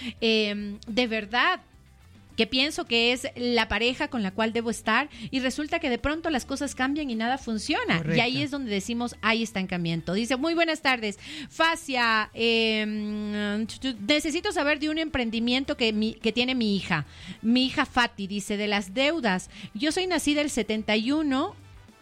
de verdad que pienso que es la pareja con la cual debo estar y resulta que de pronto las cosas cambian y nada funciona. Correcto. Y ahí es donde decimos, hay estancamiento. Dice, muy buenas tardes, Facia, necesito saber de un emprendimiento que tiene mi hija Fati, dice, de las deudas. Yo soy nacida el 71,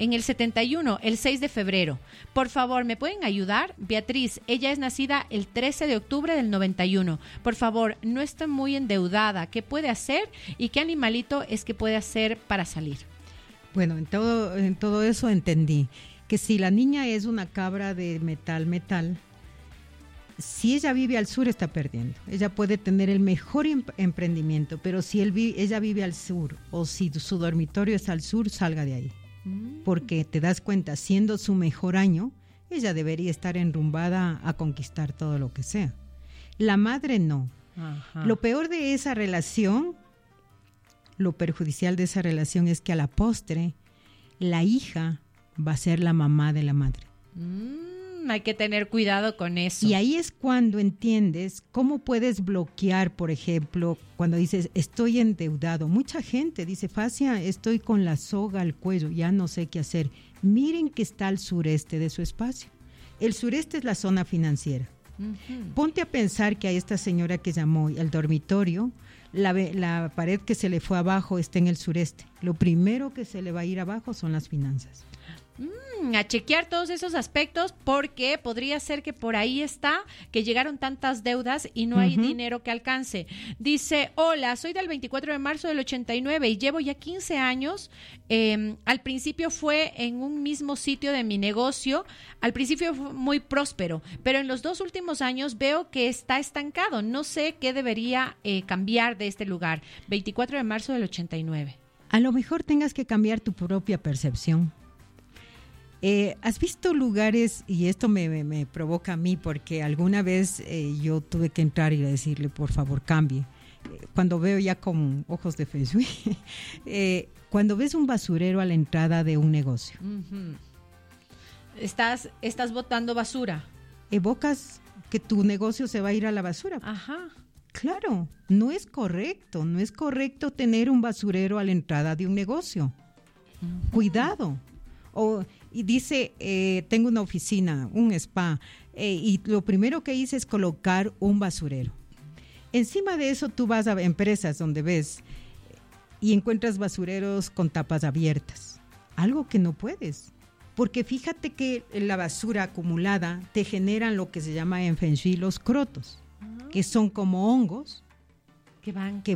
el 6 de febrero. Por favor, ¿me pueden ayudar? Beatriz, ella es nacida el 13 de octubre del 91. Por favor, no está muy endeudada. ¿Qué puede hacer? ¿Y qué animalito es que puede hacer para salir? Bueno, en todo eso entendí que si la niña es una cabra de metal, si ella vive al sur está perdiendo. Ella puede tener el mejor emprendimiento, pero si ella vive al sur o si su dormitorio es al sur, salga de ahí. Porque te das cuenta, siendo su mejor año, ella debería estar enrumbada a conquistar todo lo que sea. La madre no. Ajá. Lo peor de esa relación, lo perjudicial de esa relación es que a la postre, la hija va a ser la mamá de la madre. Hay que tener cuidado con eso. Y ahí es cuando entiendes cómo puedes bloquear, por ejemplo, cuando dices, estoy endeudado. Mucha gente dice, Facia, estoy con la soga al cuello, ya no sé qué hacer. Miren que está al sureste de su espacio. El sureste es la zona financiera. Uh-huh. Ponte a pensar que a esta señora que llamó al dormitorio, la pared que se le fue abajo está en el sureste. Lo primero que se le va a ir abajo son las finanzas. A chequear todos esos aspectos porque podría ser que por ahí está, que llegaron tantas deudas y no hay dinero que alcance. Dice, hola, soy del 24 de marzo del 89 y llevo ya 15 años. Al principio fue en un mismo sitio de mi negocio. Al principio fue muy próspero, pero en los 2 últimos años veo que está estancado. No sé qué debería cambiar de este lugar. 24 de marzo del 89. A lo mejor tengas que cambiar tu propia percepción. ¿Has visto lugares, y esto me provoca a mí porque alguna vez yo tuve que entrar y decirle, por favor, cambie, cuando veo ya con ojos de feng shui, cuando ves un basurero a la entrada de un negocio. Uh-huh. Estás botando basura. Evocas que tu negocio se va a ir a la basura. Ajá. Claro, no es correcto tener un basurero a la entrada de un negocio. Uh-huh. Cuidado. Y dice, tengo una oficina, un spa, y lo primero que hice es colocar un basurero. Encima de eso tú vas a empresas donde ves y encuentras basureros con tapas abiertas, algo que no puedes, porque fíjate que la basura acumulada te generan lo que se llama en Feng Shui los crotos, que son como hongos que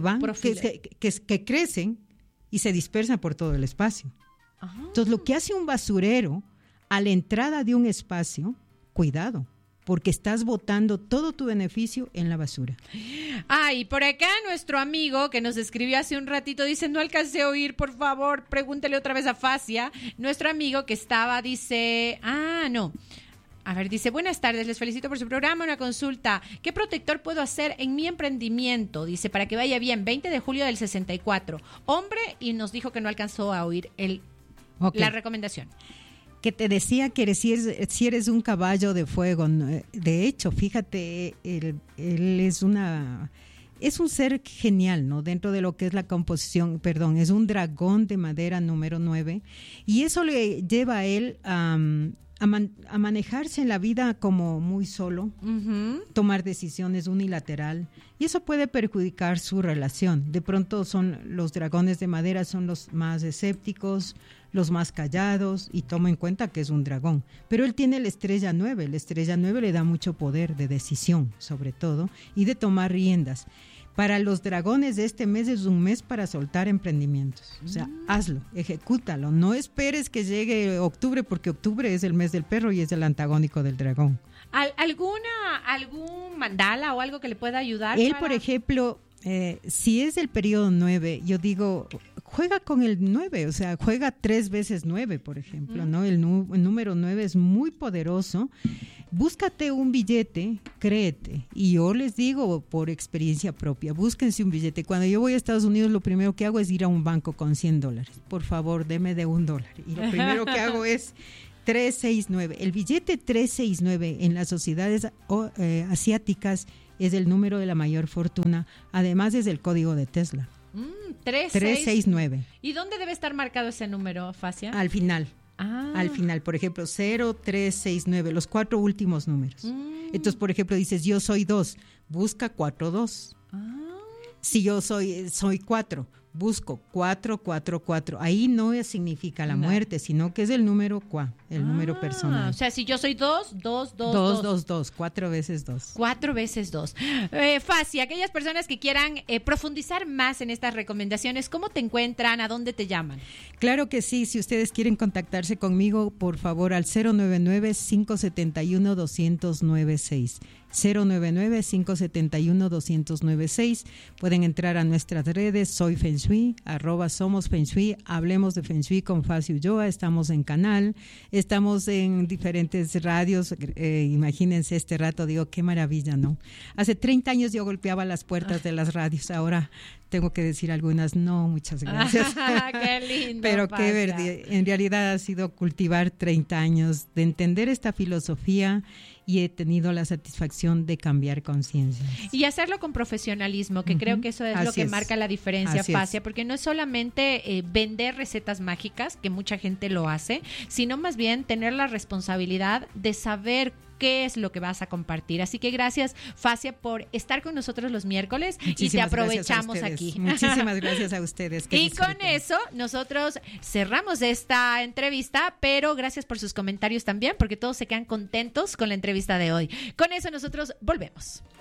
crecen y se dispersan por todo el espacio. Entonces, lo que hace un basurero a la entrada de un espacio, cuidado, porque estás botando todo tu beneficio en la basura. Y por acá nuestro amigo que nos escribió hace un ratito dice, no alcancé a oír, por favor, pregúntele otra vez a Facia. Nuestro amigo que estaba dice, dice, buenas tardes, les felicito por su programa, una consulta. ¿Qué protector puedo hacer en mi emprendimiento? Dice, para que vaya bien, 20 de julio del 64. Hombre, y nos dijo que no alcanzó a oír la recomendación. Que te decía que si eres un caballo de fuego. De hecho, fíjate, él es un ser genial, ¿no? Dentro de lo que es la composición, es un dragón de madera número 9, y eso le lleva a él a manejarse en la vida como muy solo, tomar decisiones unilateral, y eso puede perjudicar su relación. De pronto los dragones de madera son los más escépticos, los más callados, y toma en cuenta que es un dragón. Pero él tiene la estrella 9, la estrella 9 le da mucho poder de decisión, sobre todo, y de tomar riendas. Para los dragones de este mes es un mes para soltar emprendimientos. O sea, hazlo, ejecútalo. No esperes que llegue octubre, porque octubre es el mes del perro y es el antagónico del dragón. ¿Algún mandala o algo que le pueda ayudar? Él, por ejemplo, si es el periodo 9, yo digo, juega con el 9, o sea, juega 3 veces 9, por ejemplo, ¿no? El número 9 es muy poderoso. Búscate un billete, créete, y yo les digo por experiencia propia, búsquense un billete. Cuando yo voy a Estados Unidos, lo primero que hago es ir a un banco con $100. Por favor, deme de $1. Y lo primero que hago es 369. El billete 369 en las sociedades asiáticas es el número de la mayor fortuna, además es el código de Tesla. 369. ¿Y dónde debe estar marcado ese número, Facia? Al final. Al final, por ejemplo, 0369, los 4 últimos números. Entonces, por ejemplo, dices, yo soy 2, busca 42. Si yo soy 4, busco 444. Ahí no significa la muerte, sino que es el número número personal. O sea, si yo soy 2, 4 veces 2. 4 veces 2. Facia, aquellas personas que quieran profundizar más en estas recomendaciones, ¿cómo te encuentran? ¿A dónde te llaman? Claro que sí, si ustedes quieren contactarse conmigo, por favor, al 099-571-2096. 099-571-2096. Pueden entrar a nuestras redes, Soy Feng Shui, @Somos Feng Shui, Hablemos de Feng Shui con Facia Ulloa. Estamos en Canal, estamos en diferentes radios. Imagínense este rato, digo, qué maravilla, ¿no? Hace 30 años yo golpeaba las puertas de las radios, ahora tengo que decir algunas, no, muchas gracias. Qué lindo. Pero en realidad ha sido cultivar 30 años de entender esta filosofía y he tenido la satisfacción de cambiar conciencia. Y hacerlo con profesionalismo, que creo que eso es lo que marca la diferencia, Facia, porque no es solamente vender recetas mágicas, que mucha gente lo hace, sino más bien tener la responsabilidad de saber qué es lo que vas a compartir. Así que gracias, Facia, por estar con nosotros los miércoles. Muchísimas y te aprovechamos aquí. Muchísimas gracias a ustedes. Y con eso nosotros cerramos esta entrevista, pero gracias por sus comentarios también, porque todos se quedan contentos con la entrevista de hoy. Con eso nosotros volvemos.